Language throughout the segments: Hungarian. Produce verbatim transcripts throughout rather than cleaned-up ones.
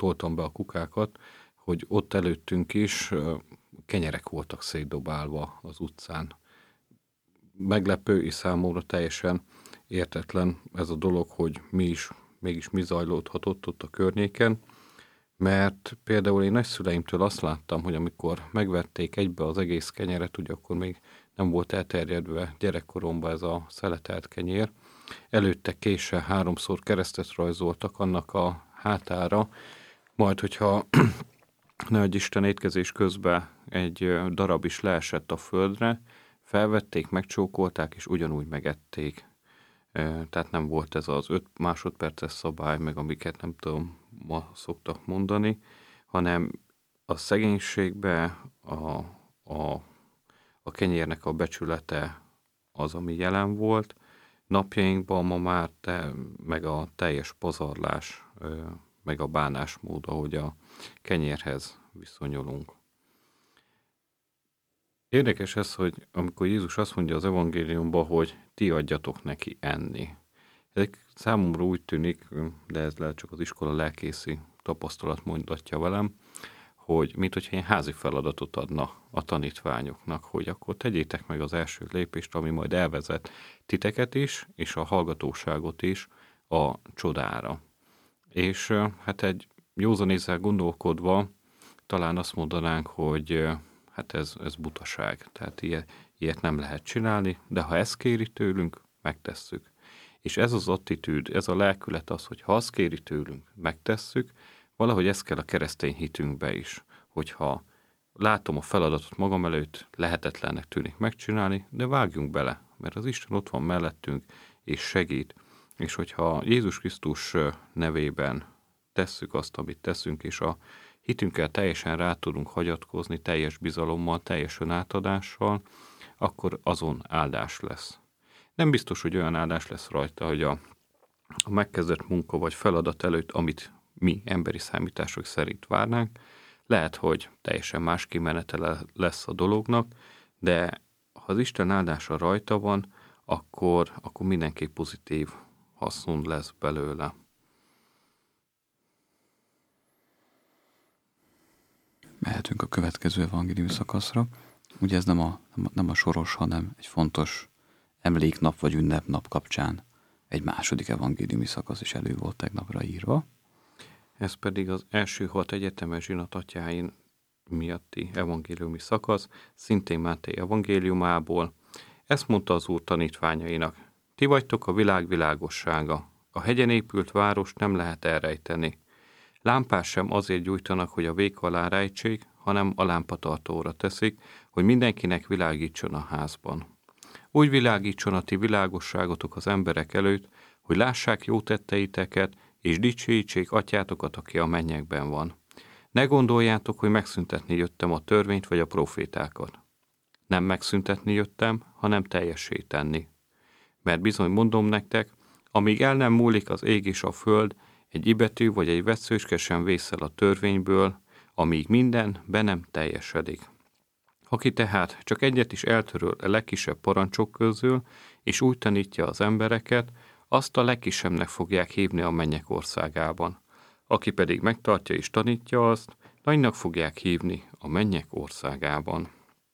toltam be a kukákat, hogy ott előttünk is kenyerek voltak szétdobálva az utcán. Meglepő és számomra teljesen értetlen ez a dolog, hogy mi is, mégis mi zajlódhatott ott a környéken, mert például én nagyszüleimtől azt láttam, hogy amikor megvették egybe az egész kenyeret, ugye akkor még nem volt elterjedve gyerekkoromban ez a szeletelt kenyér, előtte késsel háromszor keresztet rajzoltak annak a hátára, majd hogyha ne adj Isten étkezés közben egy darab is leesett a földre, felvették, megcsókolták, és ugyanúgy megették. Tehát nem volt ez az öt másodperces szabály, meg amiket nem tudom, ma szoktak mondani, hanem a szegénységbe a, a, a kenyérnek a becsülete az, ami jelen volt. Napjainkban ma már te, meg a teljes pazarlás, meg a bánásmód, ahogy a kenyérhez viszonyulunk. Érdekes ez, hogy amikor Jézus azt mondja az evangéliumban, hogy ti adjatok neki enni. Ez számomra úgy tűnik, de ez lehet csak az iskola lelkészi tapasztalat mondatja velem, hogy mint hogyha ilyen házi feladatot adna a tanítványoknak, hogy akkor tegyétek meg az első lépést, ami majd elvezet titeket is, és a hallgatóságot is a csodára. És hát egy józanézzel gondolkodva talán azt mondanánk, hogy hát ez, ez butaság, tehát ilyet, ilyet nem lehet csinálni, de ha ezt kéri tőlünk, megtesszük. És ez az attitűd, ez a lelkület az, hogy ha azt kéri tőlünk, megtesszük, valahogy ez kell a keresztény hitünkbe is, hogyha látom a feladatot magam előtt, lehetetlennek tűnik megcsinálni, de vágjunk bele, mert az Isten ott van mellettünk, és segít. És hogyha Jézus Krisztus nevében tesszük azt, amit teszünk, és a hitünkkel teljesen rá tudunk hagyatkozni, teljes bizalommal, teljes önátadással, akkor azon áldás lesz. Nem biztos, hogy olyan áldás lesz rajta, hogy a, a megkezdett munka vagy feladat előtt, amit mi emberi számítások szerint várnánk, lehet, hogy teljesen más kimenetele lesz a dolognak, de ha az Isten áldása rajta van, akkor, akkor mindenképp pozitív haszon lesz belőle. Mehetünk a következő evangéliumi szakaszra. Ugye ez nem a, nem a soros, hanem egy fontos emléknap vagy ünnepnap kapcsán egy második evangéliumi szakasz is elő volt tegnapra írva. Ez pedig az első hat egyetemes zsinat atyáin miatti evangéliumi szakasz, szintén Máté evangéliumából. Ezt mondta az Úr tanítványainak: ti vagytok a világ világossága. A hegyen épült várost nem lehet elrejteni. Lámpás sem azért gyújtanak, hogy a vék alá rejtsék, hanem a lámpatartóra teszik, hogy mindenkinek világítson a házban. Úgy világítson a ti világosságotok az emberek előtt, hogy lássák jó tetteiteket, és dicsőítsék atyátokat, aki a mennyekben van. Ne gondoljátok, hogy megszüntetni jöttem a törvényt vagy a profétákat. Nem megszüntetni jöttem, hanem teljessé tenni. Mert bizony mondom nektek, amíg el nem múlik az ég és a föld, egy ibetű vagy egy veccőske sem vészel a törvényből, amíg minden be nem teljesedik. Aki tehát csak egyet is eltöröl a legkisebb parancsok közül, és úgy tanítja az embereket, azt a legkisebbnek fogják hívni a mennyek országában. Aki pedig megtartja és tanítja azt, nagynak fogják hívni a mennyek országában.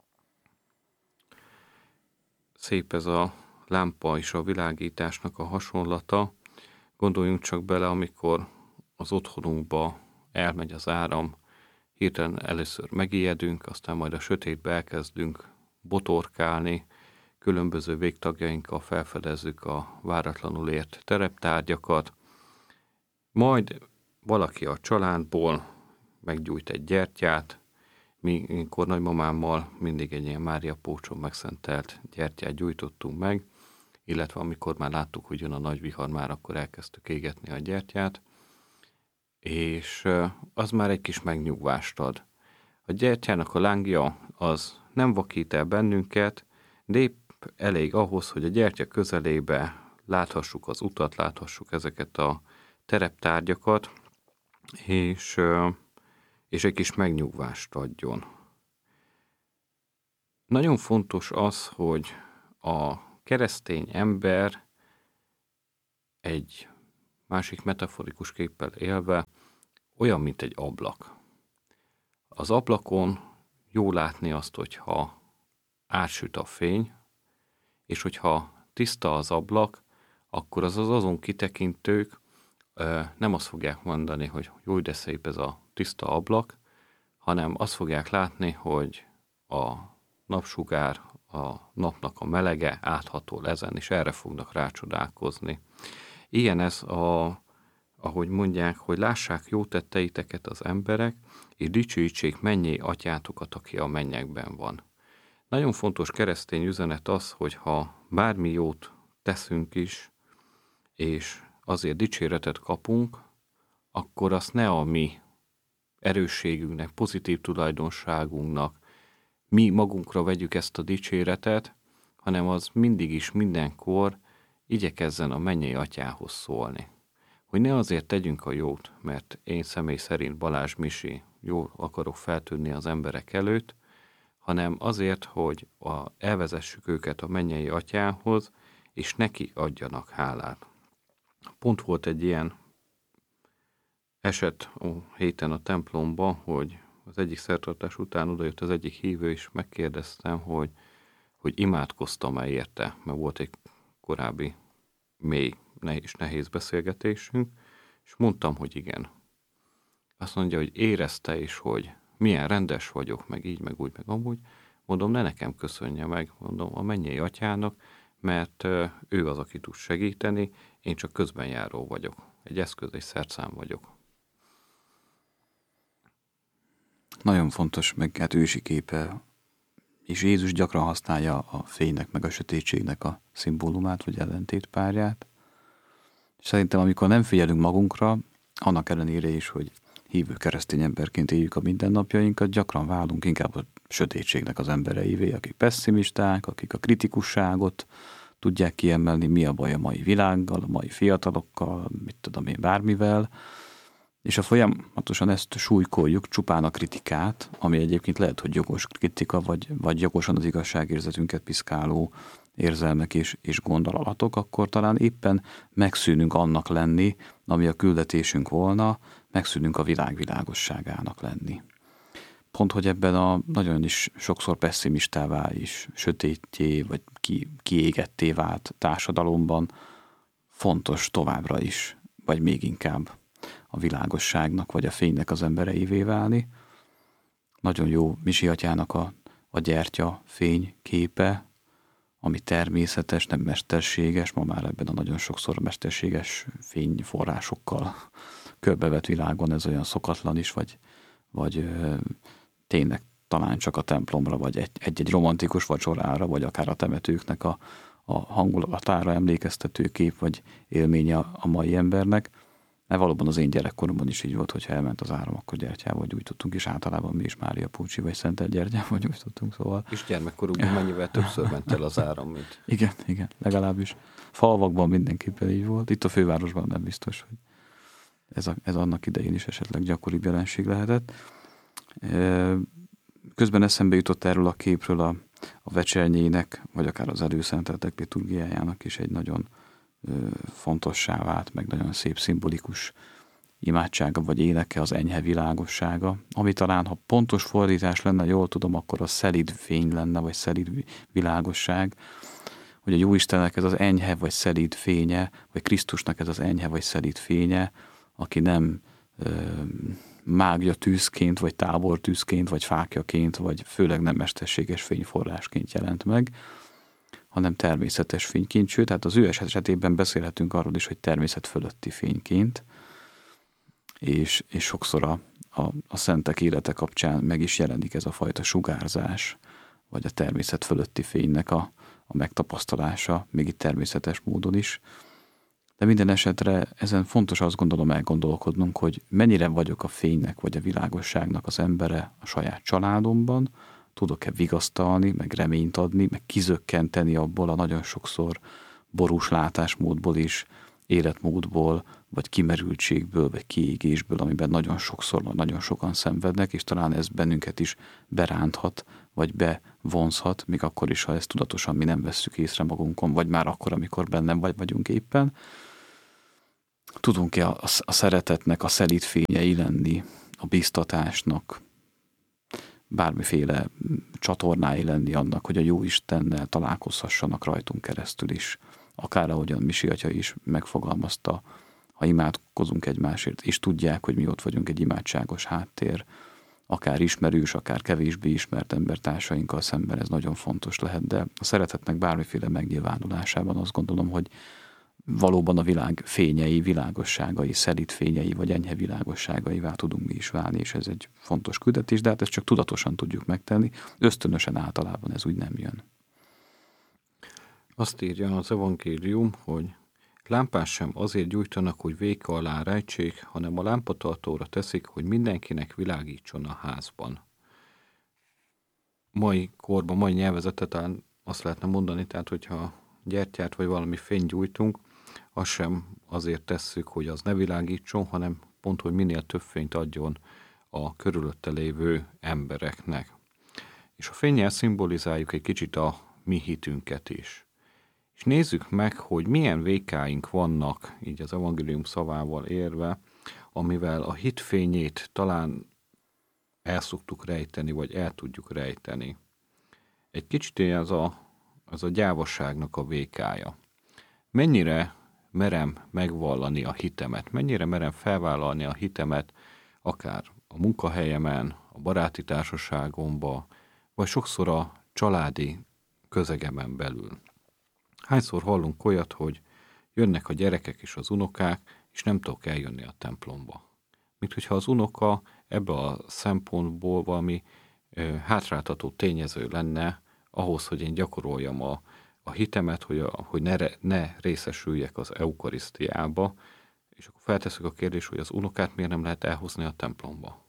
Szép ez a lámpa és a világításnak a hasonlata. Gondoljunk csak bele, amikor az otthonunkba elmegy az áram, hirtelen először megijedünk, aztán majd a sötétbe elkezdünk botorkálni, különböző végtagjainkkal felfedezzük a váratlanul ért tereptárgyakat, majd valaki a családból meggyújt egy gyertyát, mikor nagymamámmal mindig egy ilyen Mária Pócson megszentelt gyertyát gyújtottunk meg, illetve amikor már láttuk, hogy jön a nagy vihar, már akkor elkezdtük égetni a gyertyát, és az már egy kis megnyugvást ad. A gyertyának a lángja az nem vakít el bennünket, de épp elég ahhoz, hogy a gyertya közelébe láthassuk az utat, láthassuk ezeket a tereptárgyakat, és, és egy kis megnyugvást adjon. Nagyon fontos az, hogy a keresztény ember egy másik metaforikus képpel élve olyan, mint egy ablak. Az ablakon jó látni azt, hogyha átsüt a fény, és hogyha tiszta az ablak, akkor az az azon kitekintők nem azt fogják mondani, hogy jó, de szép ez a tiszta ablak, hanem azt fogják látni, hogy a napsugár, a napnak a melege áthatol ezen, és erre fognak rácsodálkozni. Ilyen ez, a, ahogy mondják, hogy lássák jó tetteiteket az emberek, és dicsőítsék mennyei atyátokat, aki a mennyekben van. Nagyon fontos keresztény üzenet az, hogy ha bármi jót teszünk is, és azért dicséretet kapunk, akkor azt ne a mi erősségünknek, pozitív tulajdonságunknak, mi magunkra vegyük ezt a dicséretet, hanem az mindig is, mindenkor igyekezzen a mennyei atyához szólni. Hogy ne azért tegyünk a jót, mert én személy szerint Balázs Misi jól akarok feltűnni az emberek előtt, hanem azért, hogy a, elvezessük őket a mennyei atyához, és neki adjanak hálát. Pont volt egy ilyen eset ó, héten a templomban, hogy az egyik szertartás után odajött az egyik hívő, és megkérdeztem, hogy, hogy imádkoztam-e érte, mert volt egy korábbi mély és nehéz beszélgetésünk, és mondtam, hogy igen. Azt mondja, hogy érezte is, hogy milyen rendes vagyok, meg így, meg úgy, meg amúgy. Mondom, ne nekem köszönje meg, mondom, a mennyei atyának, mert ő az, aki tud segíteni, én csak közbenjáró vagyok. Egy eszköz, egy szerszám vagyok. Nagyon fontos, meg hát ősi képe, és Jézus gyakran használja a fénynek, meg a sötétségnek a szimbólumát, vagy ellentétpárját. Szerintem, amikor nem figyelünk magunkra, annak ellenére is, hogy hívő keresztény emberként éljük a mindennapjainkat, gyakran válunk inkább a sötétségnek az embereivé, akik pesszimisták, akik a kritikusságot tudják kiemelni, mi a baj a mai világgal, a mai fiatalokkal, mit tudom én, bármivel, és a folyamatosan ezt súlykoljuk, csupán a kritikát, ami egyébként lehet, hogy jogos kritika, vagy, vagy jogosan az igazságérzetünket piszkáló érzelmek és, és gondolatok, akkor talán éppen megszűnünk annak lenni, ami a küldetésünk volna, megszűnünk a világ világosságának lenni. Pont, hogy ebben a nagyon is sokszor pessimistává is, sötétjé, vagy ki, kiégetté vált társadalomban fontos továbbra is, vagy még inkább a világosságnak, vagy a fénynek az embereivé válni. Nagyon jó Misi atyának a, a gyertya fény képe, ami természetes, nem mesterséges, ma már ebben a nagyon sokszor mesterséges fényforrásokkal körbevett világon ez olyan szokatlan is, vagy, vagy ö, tényleg talán csak a templomra, vagy egy, egy-egy romantikus vacsorára, vagy akár a temetőknek a, a hangulatára emlékeztető kép, vagy élménye a, a mai embernek. Mert valóban az én gyerekkoromban is így volt, hogyha elment az áram, akkor gyertyával gyújtottunk, és általában mi is Mária Púcsi, vagy Szentelt gyertyával gyújtottunk, szóval... És gyermekkorunkban mennyivel többször ment el az áram, mint... Igen, igen, legalábbis falvakban mindenképpen így volt. Itt a fővárosban nem biztos, hogy ez, a, ez annak idején is esetleg gyakoribb jelenség lehetett. Közben eszembe jutott erről a képről a, a vecsernyének, vagy akár az előszenteltek liturgiájának is egy nagyon fontossá vált, meg nagyon szép szimbolikus imádsága, vagy éneke az enyhe világossága, ami talán, ha pontos fordítás lenne, jól tudom, akkor a szelíd fény lenne, vagy szelíd világosság, hogy a Jóistennek ez az enyhe, vagy szelíd fénye, vagy Krisztusnak ez az enyhe, vagy szelíd fénye, aki nem ö, mágja tűzként, vagy tábor tűzként, vagy fákjaként, vagy főleg nem mesterséges fényforrásként jelent meg, hanem természetes fényként, sőt, tehát az ő esetében beszélhetünk arról is, hogy természet fölötti fényként, és, és sokszor a, a, a szentek élete kapcsán meg is jelenik ez a fajta sugárzás, vagy a természet fölötti fénynek a, a megtapasztalása, még itt természetes módon is. De minden esetre ezen fontos azt gondolom elgondolkodnunk, hogy mennyire vagyok a fénynek, vagy a világosságnak az embere a saját családomban, tudok-e vigasztalni, meg reményt adni, meg kizökkenteni abból a nagyon sokszor borús látásmódból is, életmódból, vagy kimerültségből, vagy kiégésből, amiben nagyon sokszor, nagyon sokan szenvednek, és talán ez bennünket is beránthat, vagy bevonzhat, még akkor is, ha ezt tudatosan mi nem vesszük észre magunkon, vagy már akkor, amikor bennem vagy vagyunk éppen. tudunk-e a, a szeretetnek a szelíd fényei lenni, a biztatásnak, bármiféle csatornái lenni annak, hogy a Jóistennel találkozhassanak rajtunk keresztül is. Akár ahogyan Misi atya is megfogalmazta, ha imádkozunk egymásért, és tudják, hogy mi ott vagyunk egy imádságos háttér, akár ismerős, akár kevésbé ismert embertársainkkal szemben ez nagyon fontos lehet, de a szeretetnek bármiféle megnyilvánulásában azt gondolom, hogy valóban a világ fényei, világosságai, szelíd fényei, vagy enyhe világosságaivá tudunk mi is válni, és ez egy fontos küldetés, de hát ezt csak tudatosan tudjuk megtenni, ösztönösen általában ez úgy nem jön. Azt írja az evangélium, hogy lámpát sem azért gyújtanak, hogy véka alá rejtsék, hanem a lámpatartóra teszik, hogy mindenkinek világítson a házban. Mai korban, mai nyelvezetet azt lehetne mondani, tehát hogyha gyertyát vagy valami fényt gyújtunk, azt sem azért tesszük, hogy az ne világítson, hanem pont, hogy minél több fényt adjon a körülötte lévő embereknek. És a fénnyel szimbolizáljuk egy kicsit a mi hitünket is. És nézzük meg, hogy milyen vékáink vannak, így az evangélium szavával érve, amivel a hit fényét talán el szoktuk rejteni, vagy el tudjuk rejteni. Egy kicsit ez a, az a gyávasságnak a vékája. Mennyire merem megvallani a hitemet, mennyire merem felvállalni a hitemet, akár a munkahelyemen, a baráti társaságomba, vagy sokszor a családi közegemen belül. Hányszor hallunk olyat, hogy jönnek a gyerekek és az unokák, és nem tudok eljönni a templomba. Mint hogyha az unoka ebbe a szempontból valami ö, hátráltató tényező lenne ahhoz, hogy én gyakoroljam a, a hitemet, hogy, a, hogy ne, ne részesüljek az eukarisztiába, és akkor feltesszük a kérdést, hogy az unokát miért nem lehet elhozni a templomba.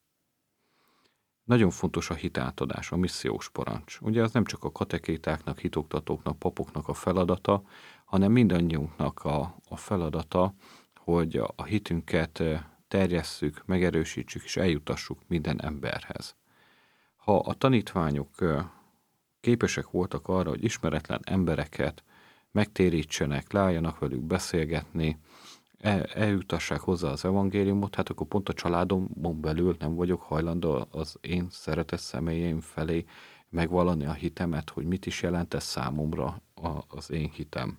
Nagyon fontos a hitátadás, a missziós parancs. Ugye az nem csak a katekétáknak, hitoktatóknak, papoknak a feladata, hanem mindannyiunknak a, a feladata, hogy a, a hitünket terjesszük, megerősítsük és eljutassuk minden emberhez. Ha a tanítványok képesek voltak arra, hogy ismeretlen embereket megtérítsenek, leálljanak velük beszélgetni, eljutassák hozzá az evangéliumot, hát akkor pont a családomon belül nem vagyok hajlandó az én szeretett személyeim felé megvallani a hitemet, hogy mit is jelent ez számomra az én hitem.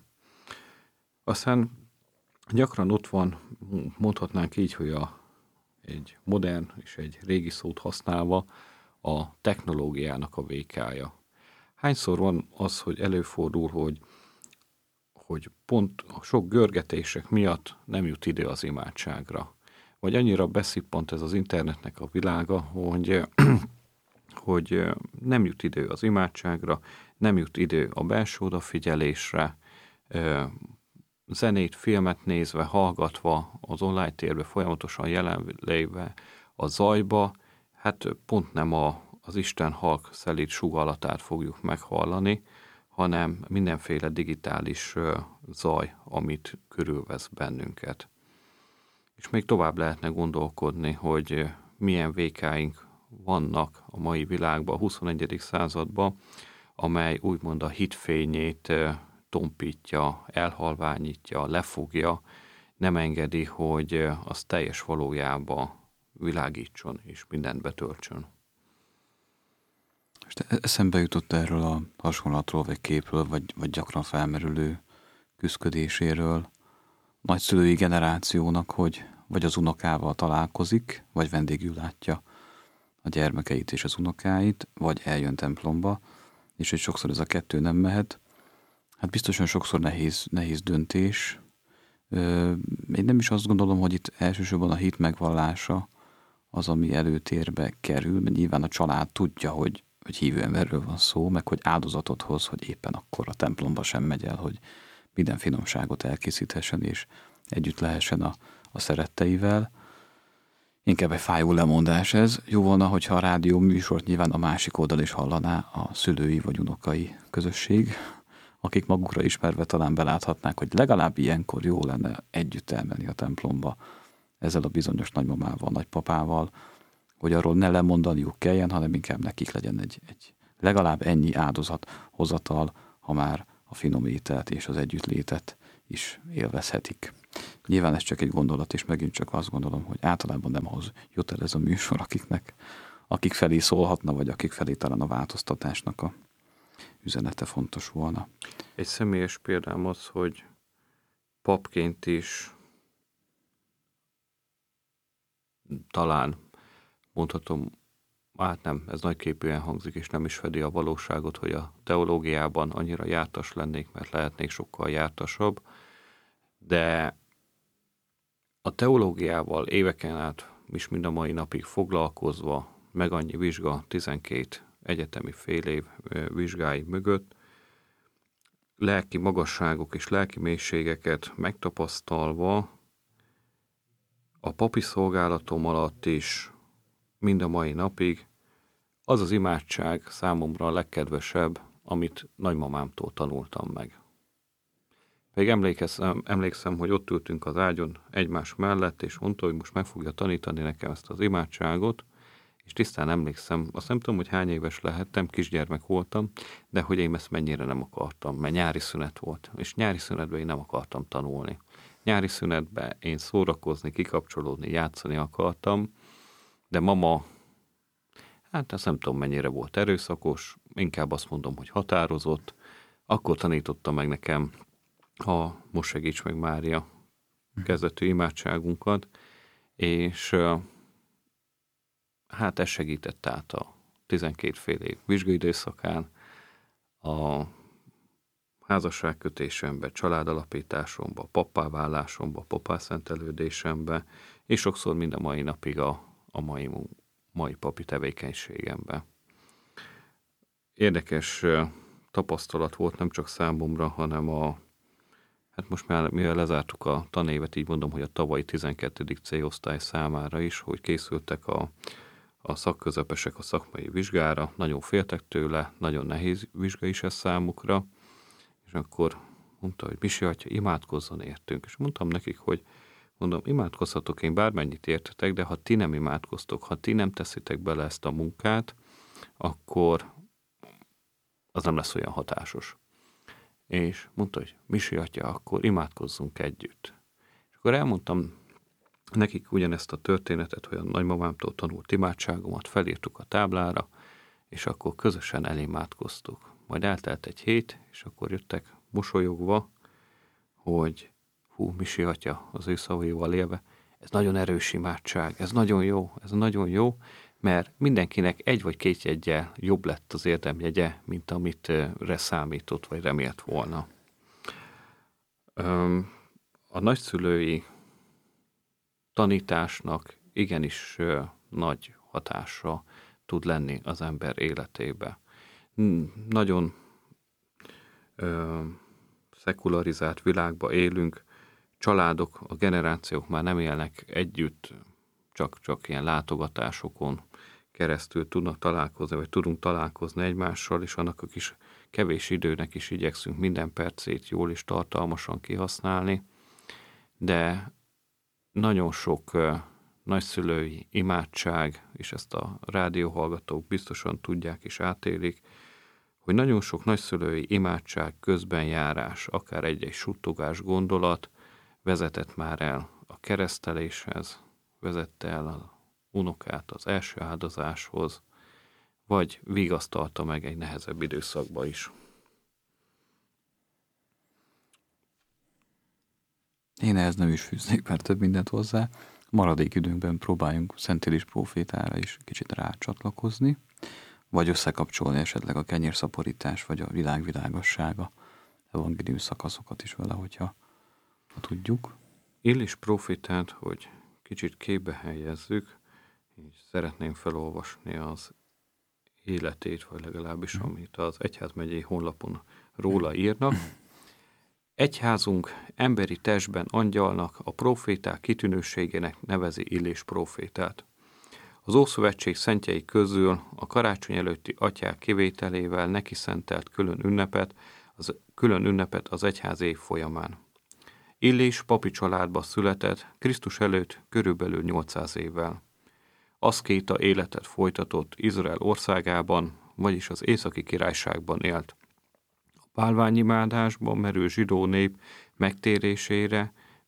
Aztán gyakran ott van, mondhatnánk így, hogy a, egy modern és egy régi szót használva a technológiának a vékája. Hányszor van az, hogy előfordul, hogy hogy pont a sok görgetések miatt nem jut idő az imádságra. Vagy annyira beszippant ez az internetnek a világa, hogy, hogy nem jut idő az imádságra, nem jut idő a belső odafigyelésre, zenét, filmet nézve, hallgatva, az online térbe folyamatosan jelenlévve a zajba, hát pont nem a, az Isten halk szelíd sugallatát fogjuk meghallani, hanem mindenféle digitális zaj, amit körülvesz bennünket. És még tovább lehetne gondolkodni, hogy milyen vékáink vannak a mai világban, a huszonegyedik században, amely úgymond a hitfényét tompítja, elhalványítja, lefogja, nem engedi, hogy az teljes valójában világítson és mindent betöltsön. És eszembe jutott erről a hasonlatról, vagy képről, vagy, vagy gyakran felmerülő küszködéséről nagyszülői generációnak, hogy vagy az unokával találkozik, vagy vendégül látja a gyermekeit és az unokáit, vagy eljön templomba, és hogy sokszor ez a kettő nem mehet. Hát biztosan sokszor nehéz, nehéz döntés. Én nem is azt gondolom, hogy itt elsősorban a hit megvallása az, ami előtérbe kerül, mert nyilván a család tudja, hogy hogy hívő emberről van szó, meg hogy áldozatot hoz, hogy éppen akkor a templomba sem megy el, hogy minden finomságot elkészíthessen, és együtt lehessen a, a szeretteivel. Inkább egy fájó lemondás ez. Jó volna, hogyha a rádió műsort nyilván a másik oldal is hallaná, a szülői vagy unokai közösség, akik magukra ismerve talán beláthatnák, hogy legalább ilyenkor jó lenne együtt elmenni a templomba ezzel a bizonyos nagymamával, nagypapával, hogy arról ne lemondaniuk kelljen, hanem inkább nekik legyen egy, egy legalább ennyi áldozat hozatal, ha már a finom ételt és az együttlétet is élvezhetik. Nyilván ez csak egy gondolat, és megint csak azt gondolom, hogy általában nem ahhoz jut el ez a műsor, akiknek, akik felé szólhatna, vagy akik felé talán a változtatásnak a üzenete fontos volna. Egy személyes példám az, hogy papként is talán mondhatom, hát nem, ez nagyképűen hangzik, és nem is fedi a valóságot, hogy a teológiában annyira jártas lennék, mert lehetnék sokkal jártasabb, de a teológiával éveken át is mind a mai napig foglalkozva, meg annyi vizsga, tizenkét egyetemi fél év vizsgái mögött, lelki magasságok és lelki mélységeket megtapasztalva, a papi szolgálatom alatt is mind a mai napig az az imádság számomra a legkedvesebb, amit nagymamámtól tanultam meg. Pedig emlékszem, emlékszem, hogy ott ültünk az ágyon egymás mellett, és mondta, hogy most meg fogja tanítani nekem ezt az imádságot, és tisztán emlékszem, azt nem tudom, hogy hány éves lehettem, kisgyermek voltam, de hogy én ezt mennyire nem akartam, mert nyári szünet volt, és nyári szünetben én nem akartam tanulni. Nyári szünetben én szórakozni, kikapcsolódni, játszani akartam, de mama, hát azt nem tudom, mennyire volt erőszakos, inkább azt mondom, hogy határozott, akkor tanította meg nekem a Most segíts meg Mária kezdetű imádságunkat, és hát ez segített át a tizenkét fél év vizsgaidőszakán, a házasságkötésembe, családalapításomba, pappáválásomba, papászentelődésembe, és sokszor mind a mai napig a, a mai, mai papi tevékenységembe. Érdekes tapasztalat volt nem csak számomra, hanem a, hát most már mivel lezártuk a tanévet, így mondom, hogy a tavalyi tizenkettedik C-osztály számára is, hogy készültek a, a szakközepesek a szakmai vizsgára, nagyon féltek tőle, nagyon nehéz vizsga is ez számukra, és akkor mondta, hogy Misi atya, imádkozzon értünk. És mondtam nekik, hogy mondom, imádkozhatok én bármennyit értetek, de ha ti nem imádkoztok, ha ti nem teszitek bele ezt a munkát, akkor az nem lesz olyan hatásos. És mondta, hogy Misi atya, akkor imádkozzunk együtt. És akkor elmondtam nekik ugyanezt a történetet, hogy a nagymamámtól tanult imádságomat felírtuk a táblára, és akkor közösen elimádkoztuk. Majd eltelt egy hét, és akkor jöttek mosolyogva, hogy hú, Misi atya, az ő szavaival élve, ez nagyon erős imádság, ez nagyon jó, ez nagyon jó, mert mindenkinek egy vagy két jeggyel jobb lett az érdemjegye, mint amit re számított, vagy remélt volna. A nagyszülői tanításnak igenis nagy hatása tud lenni az ember életébe. Nagyon ö, szekularizált világban élünk, családok, a generációk már nem élnek együtt, csak, csak ilyen látogatásokon keresztül tudnak találkozni, vagy tudunk találkozni egymással, és annak a kis kevés időnek is igyekszünk minden percét jól és tartalmasan kihasználni, de nagyon sok uh, nagyszülői imádság, és ezt a rádióhallgatók biztosan tudják és átélik, hogy nagyon sok nagyszülői imádság, közbenjárás, akár egy-egy suttogás gondolat vezetett már el a kereszteléshez, vezette el az unokát az első áldozáshoz, vagy vigasztalta meg egy nehezebb időszakba is. Én ehhez nem is fűznék már több mindent hozzá. Maradék időnkben próbáljunk Szent Élis prófétára is kicsit rácsatlakozni, vagy összekapcsolni esetleg a kenyérszaporítás, vagy a világ világossága evangélium szakaszokat is vele, hogyha ha tudjuk. Élis prófétát, hogy kicsit képbe helyezzük, és szeretném felolvasni az életét, vagy legalábbis amit az egyházmegyei honlapon róla írnak. Egyházunk emberi testben angyalnak, a próféták kitűnőségének nevezi Illés prófétát. Az Ószövetség szentjei közül a karácsony előtti atyák kivételével neki szentelt külön ünnepet, az külön ünnepet az egyház év folyamán. Illés papi családba született, Krisztus előtt körülbelül nyolcszáz évvel. Aszkéta életet folytatott Izrael országában, vagyis az Északi Királyságban élt. A bálványimádásban merő zsidó nép megtérésére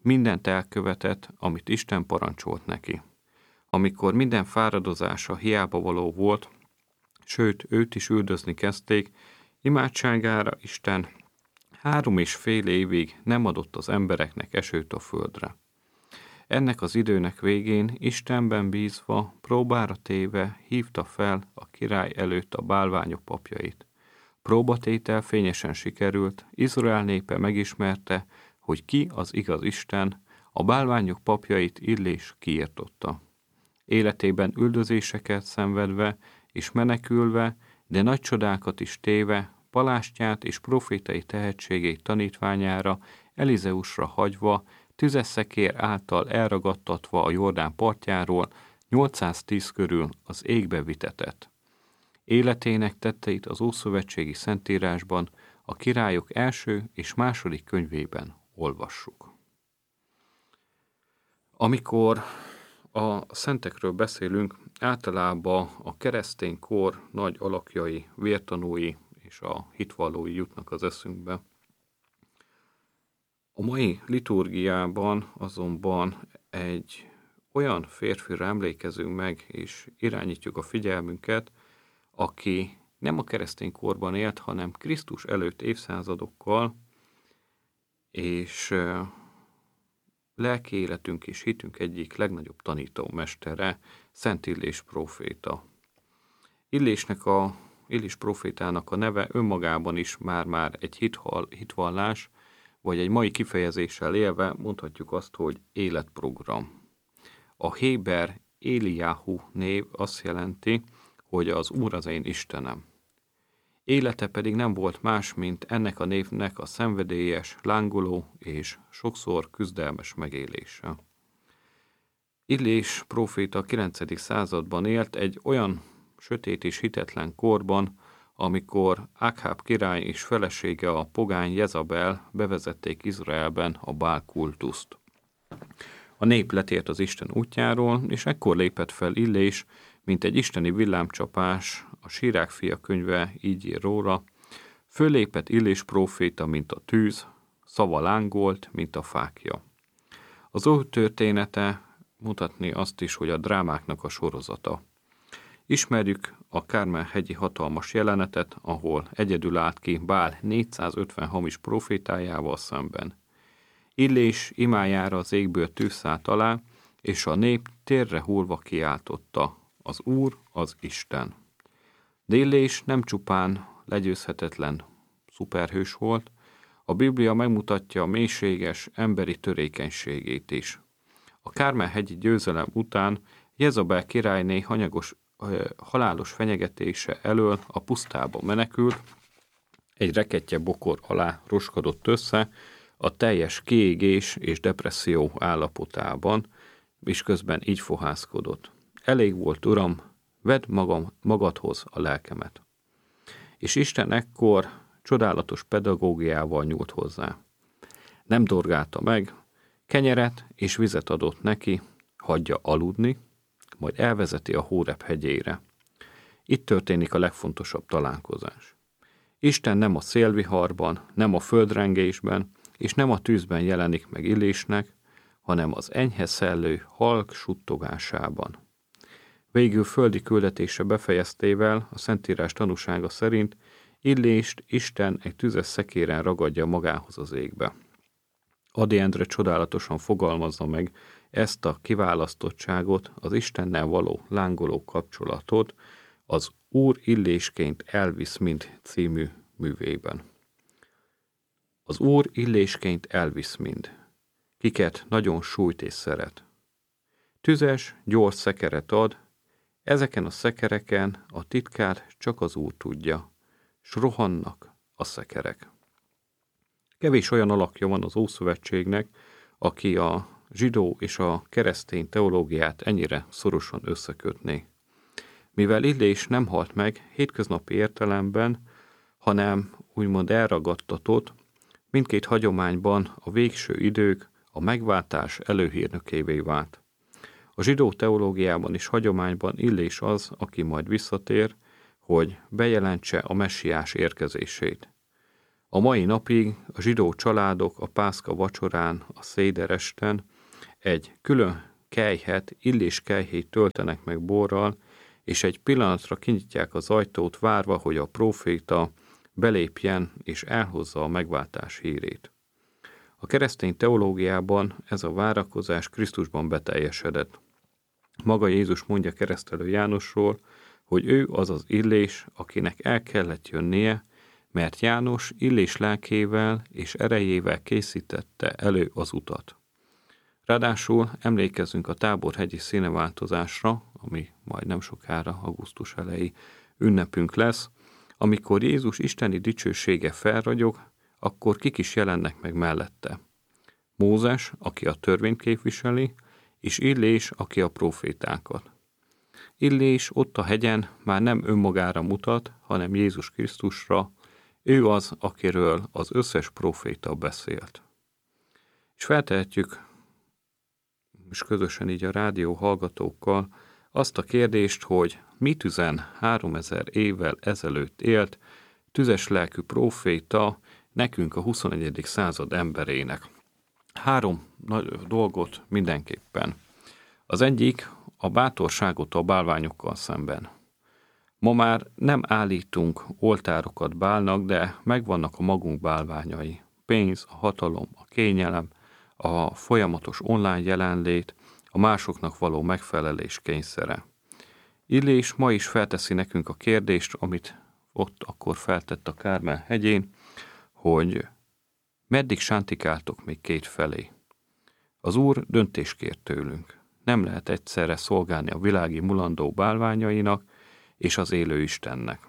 mindent elkövetett, amit Isten parancsolt neki. Amikor minden fáradozása hiába való volt, sőt, őt is üldözni kezdték, imádságára Isten három és fél évig nem adott az embereknek esőt a földre. Ennek az időnek végén Istenben bízva, próbára téve hívta fel a király előtt a bálványok papjait. Próbatétel fényesen sikerült, Izrael népe megismerte, hogy ki az igaz Isten, a bálványok papjait Illés kiirtotta. Életében üldözéseket szenvedve és menekülve, de nagy csodákat is téve, palástját és profétai tehetségét tanítványára, Elizeusra hagyva, tüzes szekér által elragadtatva a Jordán partjáról, nyolcszáztíz körül az égbe vitetett. Életének tetteit az Ószövetségi Szentírásban, a Királyok első és második könyvében olvassuk. Amikor a szentekről beszélünk, általában a keresztény kor nagy alakjai, vértanúi és a hitvallói jutnak az eszünkbe. A mai liturgiában azonban egy olyan férfira emlékezünk meg, és irányítjuk a figyelmünket, aki nem a keresztény korban élt, hanem Krisztus előtt évszázadokkal, és lelki életünk és hitünk egyik legnagyobb tanítómestere, Szent Illés próféta. Illésnek a, Illés prófétának a neve önmagában is már-már egy hithal, hitvallás, vagy egy mai kifejezéssel élve mondhatjuk azt, hogy életprogram. A héber Éliáhu név azt jelenti, hogy az Úr az én Istenem. Élete pedig nem volt más, mint ennek a névnek a szenvedélyes, lángoló és sokszor küzdelmes megélése. Illés próféta a kilencedik században élt egy olyan sötét és hitetlen korban, amikor Ákháb király és felesége, a pogány Jezabel bevezették Izraelben a Bál kultuszt. A nép letért az Isten útjáról, és ekkor lépett fel Illés, mint egy isteni villámcsapás, a Sírák fia könyve így ír róla, fölépett Illés próféta, mint a tűz, szava lángolt, mint a fákja. Az ő története mutatni azt is, hogy a drámáknak a sorozata. Ismerjük a Kármel-hegyi hatalmas jelenetet, ahol egyedül állt ki Bál négyszázötven hamis profétájával szemben. Illés imájára az égből tűz szállt alá, és a nép térre hullva kiáltotta: az Úr az Isten. De Illés nem csupán legyőzhetetlen szuperhős volt, a Biblia megmutatja a mélységes emberi törékenységét is. A Kármel-hegyi győzelem után Jezabel királyné hanyagos, halálos fenyegetése elől a pusztába menekült, egy rekettye bokor alá roskadott össze, a teljes kiégés és depresszió állapotában, és közben így fohászkodott: elég volt, Uram, vedd magam, magadhoz a lelkemet. És Isten ekkor csodálatos pedagógiával nyúlt hozzá. Nem dorgálta meg, kenyeret és vizet adott neki, hagyja aludni, majd elvezeti a Hóreb hegyére. Itt történik a legfontosabb találkozás. Isten nem a szélviharban, nem a földrengésben, és nem a tűzben jelenik meg Illésnek, hanem az enyhe szellő halk suttogásában. Végül földi küldetése befejeztével a Szentírás tanúsága szerint Illést Isten egy tüzes szekéren ragadja magához az égbe. Ady Endre csodálatosan fogalmazza meg ezt a kiválasztottságot, az Istennel való lángoló kapcsolatot az Úr illésként elvisz mind című művében. Az Úr illésként elvisz mind, kiket nagyon sújt és szeret. Tüzes, gyors szekeret ad, ezeken a szekereken a titkát csak az Úr tudja, s rohannak a szekerek. Kevés olyan alakja van az Ószövetségnek, aki a zsidó és a keresztény teológiát ennyire szorosan összekötné. Mivel Illés nem halt meg hétköznapi értelemben, hanem úgymond elragadtatott, mindkét hagyományban a végső idők, a megváltás előhírnökévé vált. A zsidó teológiában és hagyományban Illés az, aki majd visszatér, hogy bejelentse a messiás érkezését. A mai napig a zsidó családok a Pászka vacsorán, a széderesten egy külön kelyhet, illés kelyhét töltenek meg borral, és egy pillanatra kinyitják az ajtót, várva, hogy a próféta belépjen és elhozza a megváltás hírét. A keresztény teológiában ez a várakozás Krisztusban beteljesedett. Maga Jézus mondja keresztelő Jánosról, hogy ő az az illés, akinek el kellett jönnie, mert János illés lelkével és erejével készítette elő az utat. Ráadásul emlékezzünk a Táborhegyi színeváltozásra, ami majd nem sokára augusztus eleji ünnepünk lesz, amikor Jézus isteni dicsősége felragyog, akkor kik is jelennek meg mellette. Mózes, aki a törvényt képviseli, és Illés, aki a prófétákat. Illés ott a hegyen már nem önmagára mutat, hanem Jézus Krisztusra, ő az, akiről az összes próféta beszélt. És feltehetjük, és közösen így a rádió hallgatókkal, azt a kérdést, hogy mit üzen háromezer évvel ezelőtt élt tüzes lelkű próféta nekünk a huszonegyedik század emberének. Három nagy dolgot mindenképpen. Az egyik a bátorságot a bálványokkal szemben. Ma már nem állítunk oltárokat Bálnak, de megvannak a magunk bálványai. Pénz, a hatalom, a kényelem, a folyamatos online jelenlét, a másoknak való megfelelés kényszere. Illés ma is felteszi nekünk a kérdést, amit ott akkor feltett a Kármel hegyén, hogy meddig sántikáltok még két felé? Az Úr döntést kér tőlünk. Nem lehet egyszerre szolgálni a világi mulandó bálványainak és az élő Istennek.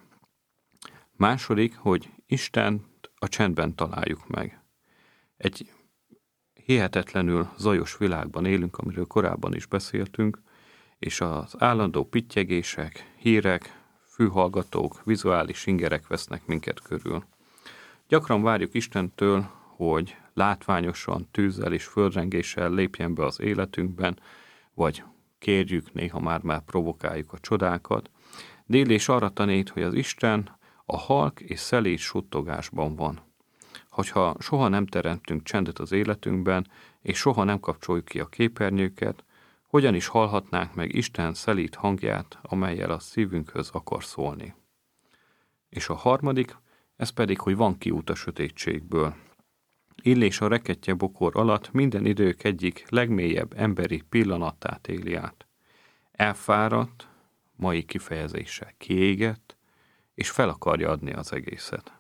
Második, hogy Istent a csendben találjuk meg. Egy hihetetlenül zajos világban élünk, amiről korábban is beszéltünk, és az állandó pittyegések, hírek, fülhallgatók, vizuális ingerek vesznek minket körül. Gyakran várjuk Istentől, hogy látványosan, tűzzel és földrengéssel lépjen be az életünkben, vagy kérjük, néha már-már provokáljuk a csodákat, de Illés arra tanít, hogy az Isten a halk és szelíd suttogásban van. Hogyha soha nem teremtünk csendet az életünkben, és soha nem kapcsoljuk ki a képernyőket, hogyan is hallhatnánk meg Isten szelíd hangját, amellyel a szívünkhöz akar szólni. És a harmadik, ez pedig, hogy van kiút a sötétségből. Illés a rekettye bokor alatt minden idők egyik legmélyebb emberi pillanatát éli át. Elfáradt, mai kifejezéssel kiégett, és fel akarja adni az egészet.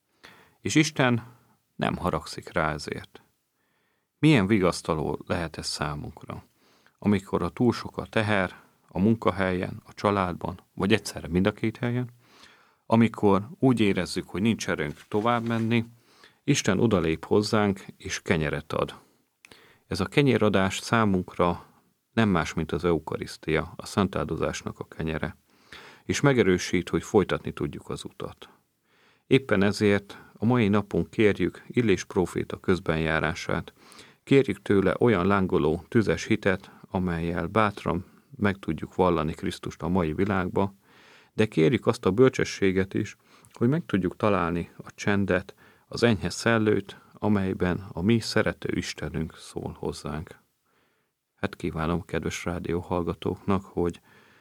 És Isten nem haragszik rá ezért. Milyen vigasztaló lehet ez számunkra, amikor a túl sok a teher, a munkahelyen, a családban, vagy egyszerre mind a két helyen, amikor úgy érezzük, hogy nincs erőnk tovább menni, Isten odalép hozzánk, és kenyeret ad. Ez a kenyeradás számunkra nem más, mint az eukarisztia, a szentáldozásnak a kenyere, és megerősít, hogy folytatni tudjuk az utat. Éppen ezért a mai napon kérjük Illés próféta közbenjárását, kérjük tőle olyan lángoló, tüzes hitet, amellyel bátran meg tudjuk vallani Krisztust a mai világba, de kérjük azt a bölcsességet is, hogy meg tudjuk találni a csendet, az enyhe szellőt, amelyben a mi szerető Istenünk szól hozzánk. Hát kívánom kedves rádióhallgatóknak, hogy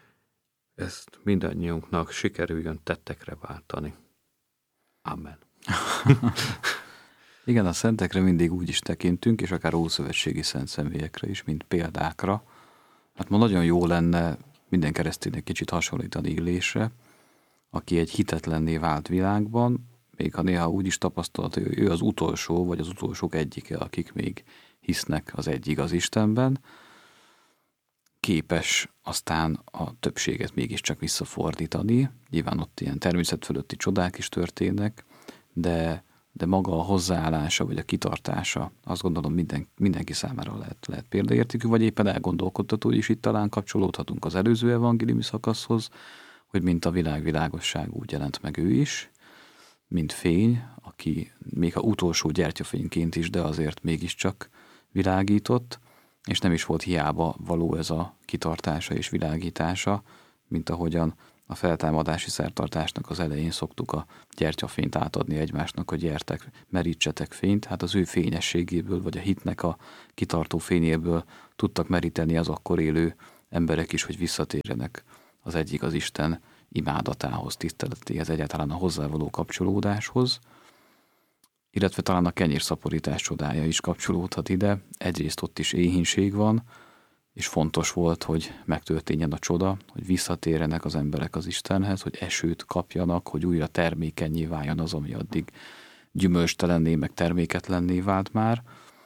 ezt mindannyiunknak sikerüljön tettekre váltani. Amen. Igen, a szentekre mindig úgy is tekintünk, és akár ószövetségi szent személyekre is, mint példákra. Hát ma nagyon jó lenne minden kereszténynek kicsit hasonlítani Illésre, aki egy hitetlenné vált világban, még ha néha úgy is tapasztalta, hogy ő az utolsó, vagy az utolsók egyike, akik még hisznek az egy igaz Istenben, képes aztán a többséget mégiscsak visszafordítani. Nyilván ott ilyen természet fölötti csodák is történnek, de, de maga a hozzáállása, vagy a kitartása, azt gondolom minden, mindenki számára lehet, lehet példaértékű, vagy éppen elgondolkodtató, és itt talán kapcsolódhatunk az előző evangéliumi szakaszhoz, hogy mint a világ világosság, úgy jelent meg ő is, mint fény, aki még a utolsó gyertyafényként is, de azért mégiscsak világított, és nem is volt hiába való ez a kitartása és világítása, mint ahogyan a feltámadási szertartásnak az elején szoktuk a gyertyafényt átadni egymásnak, hogy gyertek, merítsetek fényt. Hát az ő fényességéből, vagy a hitnek a kitartó fényéből tudtak meríteni az akkor élő emberek is, hogy visszatérjenek az egyik az Isten imádatához, tiszteletéhez, egyáltalán a hozzávaló kapcsolódáshoz, illetve talán a kenyérszaporítás csodája is kapcsolódhat ide. Egyrészt ott is éhínség van, és fontos volt, hogy megtörténjen a csoda, hogy visszatérjenek az emberek az Istenhez, hogy esőt kapjanak, hogy újra termékenyé váljon az, ami addig gyümölcstelenné, meg terméketlenné vált már.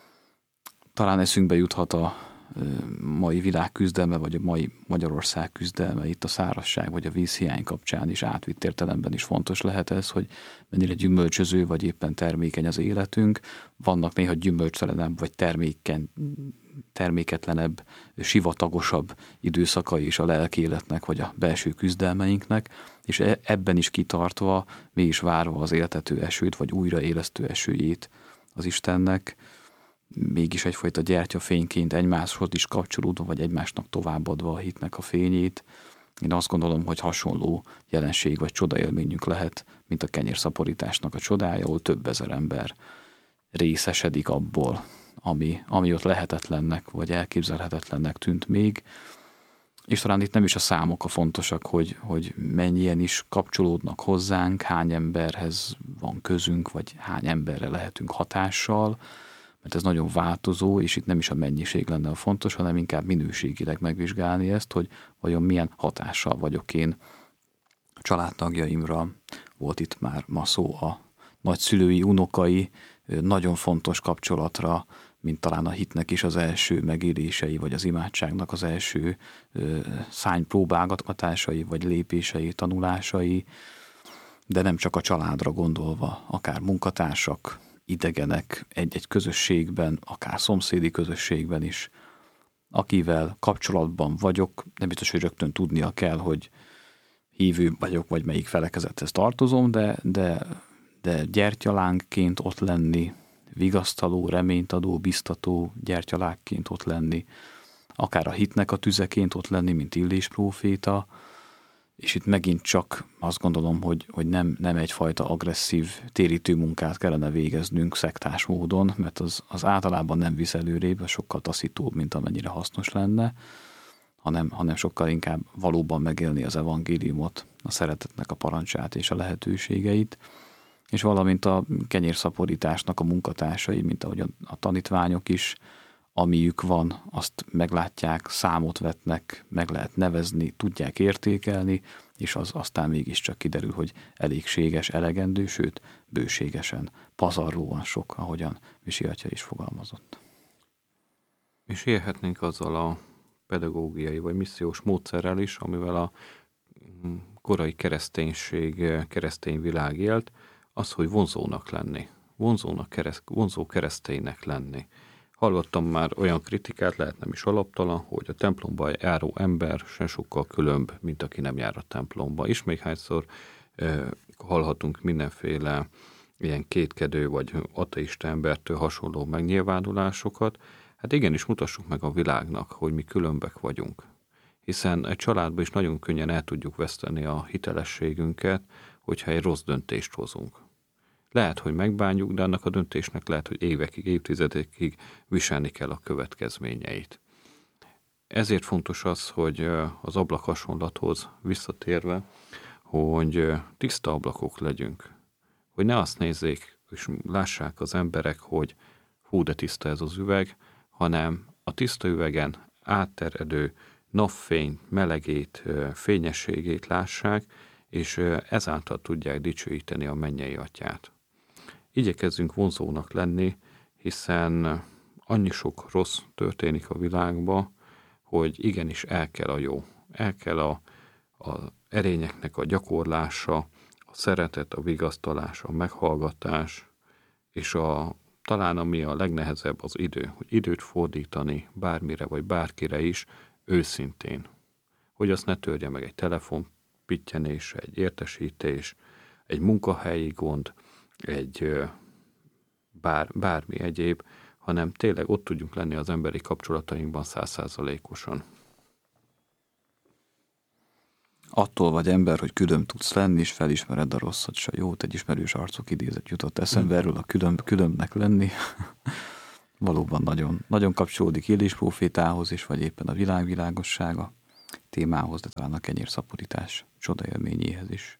Talán eszünkbe juthat a mai világ küzdelme, vagy a mai Magyarország küzdelme, itt a szárazság, vagy a vízhiány kapcsán is átvitt értelemben is fontos lehet ez, hogy mennyire gyümölcsöző, vagy éppen termékeny az életünk. Vannak néha gyümölcstelenebb, vagy termékeny, terméketlenebb, sivatagosabb időszakai is a lelki életnek, vagy a belső küzdelmeinknek, és ebben is kitartva, mi is várva az éltető esőt, vagy újraélesztő esőjét az Istennek, mégis egyfajta gyertyafényként egymáshoz is kapcsolódva, vagy egymásnak továbbadva a hitnek a fényét. Én azt gondolom, hogy hasonló jelenség vagy csodaélményünk lehet, mint a kenyérszaporításnak a csodája, ahol több ezer ember részesedik abból, ami, ami ott lehetetlennek, vagy elképzelhetetlennek tűnt még. És talán itt nem is a számok a fontosak, hogy, hogy mennyien is kapcsolódnak hozzánk, hány emberhez van közünk, vagy hány emberre lehetünk hatással, mert ez nagyon változó, és itt nem is a mennyiség lenne a fontos, hanem inkább minőségileg megvizsgálni ezt, hogy vajon milyen hatással vagyok én a családtagjaimra. Volt itt már ma szó a nagyszülői, unokai, nagyon fontos kapcsolatra, mint talán a hitnek is az első megélései, vagy az imádságnak az első szánypróbálgatásai, vagy lépései, tanulásai, de nem csak a családra gondolva, akár munkatársak, idegenek egy-egy közösségben, akár szomszédi közösségben is, akivel kapcsolatban vagyok, nem biztos, hogy rögtön tudnia kell, hogy hívő vagyok, vagy melyik felekezethez tartozom, de, de, de gyertyalánkként ott lenni, vigasztaló, reménytadó, biztató gyertyalánkként ott lenni, akár a hitnek a tüzeként ott lenni, mint Illés próféta, és itt megint csak azt gondolom, hogy, hogy nem, nem egyfajta agresszív térítő munkát kellene végeznünk szektás módon, mert az, az általában nem visz előrébb, sokkal taszítóbb, mint amennyire hasznos lenne, hanem, hanem sokkal inkább valóban megélni az evangéliumot, a szeretetnek a parancsát és a lehetőségeit, és valamint a kenyérszaporításnak a munkatársai, mint ahogy a, a tanítványok is, amiük van, azt meglátják, számot vetnek, meg lehet nevezni, tudják értékelni, és az aztán mégiscsak kiderül, hogy elégséges, elegendő, sőt, bőségesen, pazarlóan sok, ahogyan Visi atya is fogalmazott. És élhetnénk azzal a pedagógiai vagy missziós módszerrel is, amivel a korai kereszténység, keresztény világ élt, az, hogy vonzónak lenni, vonzónak kereszt, vonzó kereszténynek lenni. Hallottam már olyan kritikát, lehet nem is alaptalan, hogy a templomba járó ember sem sokkal különb, mint aki nem jár a templomba. És még hányszor eh, hallhatunk mindenféle ilyen kétkedő vagy ateista embertől hasonló megnyilvánulásokat. Hát igenis mutassuk meg a világnak, hogy mi különbek vagyunk. Hiszen egy családban is nagyon könnyen el tudjuk veszteni a hitelességünket, hogyha egy rossz döntést hozunk. Lehet, hogy megbánjuk, de annak a döntésnek lehet, hogy évekig, évtizedekig viselni kell a következményeit. Ezért fontos az, hogy az ablak hasonlathoz visszatérve, hogy tiszta ablakok legyünk. Hogy ne azt nézzék, és lássák az emberek, hogy hú, de tiszta ez az üveg, hanem a tiszta üvegen átteredő napfény, melegét, fényességét lássák, és ezáltal tudják dicsőíteni a mennyei atyát. Igyekezzünk vonzónak lenni, hiszen annyi sok rossz történik a világba, hogy igenis el kell a jó. El kell a, a erényeknek a gyakorlása, a szeretet, a vigasztalás, a meghallgatás, és a, talán ami a legnehezebb az idő, hogy időt fordítani bármire vagy bárkire is őszintén. Hogy azt ne törje meg egy telefon pittyenés, egy értesítés, egy munkahelyi gond, egy bár, bármi egyéb, hanem tényleg ott tudjunk lenni az emberi kapcsolatainkban százszázalékosan. attól vagy ember, hogy külön tudsz lenni, és felismered a rosszat, és a jót. Egy ismerős arcok idézet jutott eszembe erről a külön, különbnek lenni. Valóban nagyon, nagyon kapcsolódik Illés prófétához, és vagy éppen a világvilágossága témához, de talán a kenyérszaporítás csodaélményéhez is.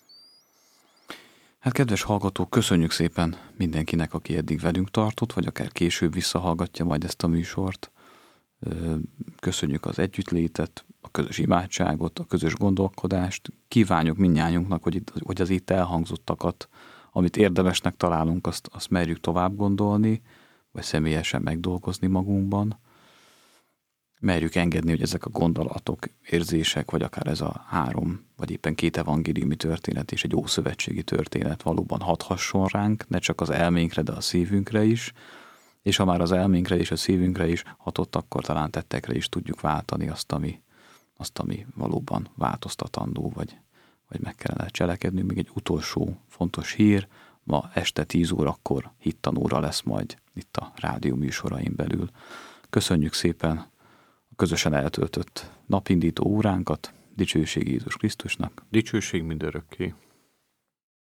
Hát kedves hallgatók, köszönjük szépen mindenkinek, aki eddig velünk tartott, vagy akár később visszahallgatja majd ezt a műsort. Köszönjük az együttlétet, a közös imádságot, a közös gondolkodást. Kívánjuk mindnyájunknak, hogy, itt, hogy az itt elhangzottakat, amit érdemesnek találunk, azt, azt merjük tovább gondolni, vagy személyesen megdolgozni magunkban. Merjük engedni, hogy ezek a gondolatok, érzések, vagy akár ez a három, vagy éppen két evangéliumi történet és egy ószövetségi történet valóban hathasson ránk, ne csak az elménkre, de a szívünkre is, és ha már az elménkre és a szívünkre is hatott, akkor talán tettekre is tudjuk váltani azt, ami, azt, ami valóban változtatandó, vagy, vagy meg kellene cselekedni. Még egy utolsó fontos hír, ma este tíz órakor hittanóra lesz majd itt a rádió műsorain belül. Köszönjük szépen a közösen eltöltött napindító óránkat, dicsőség Jézus Krisztusnak. Dicsőség mindörökké.